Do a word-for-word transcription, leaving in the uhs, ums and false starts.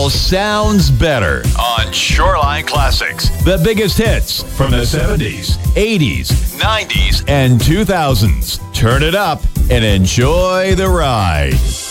all sounds better on Shoreline Classics. The biggest hits from the seventies, eighties, nineties, and two thousands. Turn it up and enjoy the ride.